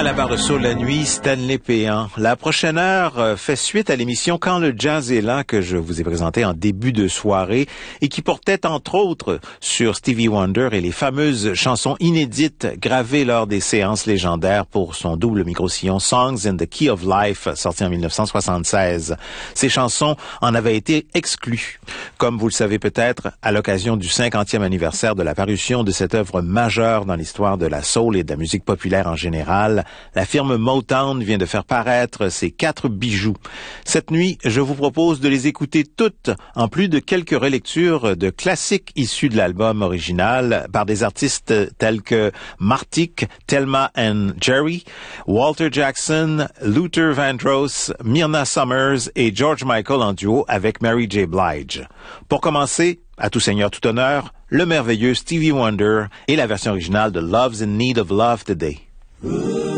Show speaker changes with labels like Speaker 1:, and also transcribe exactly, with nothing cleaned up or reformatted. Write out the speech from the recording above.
Speaker 1: À la barre de soul la nuit, Stanley Péan. La prochaine heure euh, fait suite à l'émission Quand le jazz est là que je vous ai présentée en début de soirée et qui portait entre autres sur Stevie Wonder et les fameuses chansons inédites gravées lors des séances légendaires pour son double micro-sillon Songs in the Key of Life sorti en mille neuf cent soixante-seize. Ces chansons en avaient été exclues. Comme vous le savez peut-être, à l'occasion du cinquantième anniversaire de la parution de cette œuvre majeure dans l'histoire de la soul et de la musique populaire en général, la firme Motown vient de faire paraître ses quatre bijoux. Cette nuit, je vous propose de les écouter toutes, en plus de quelques relectures de classiques issus de l'album original par des artistes tels que Martik, Thelma and Jerry, Walter Jackson, Luther Vandross, Myrna Summers et George Michael en duo avec Mary J. Blige. Pour commencer, à tout seigneur, tout honneur, le merveilleux Stevie Wonder et la version originale de Love's in Need of Love Today. Ooh.